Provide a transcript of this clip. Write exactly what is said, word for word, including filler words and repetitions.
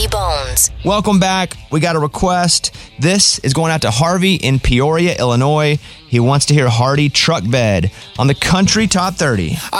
Harvey Bones. Welcome back. We got a request. This is going out to Harvey in Peoria, Illinois. He wants to hear Hardy Truck Bed on the Country Top thirty.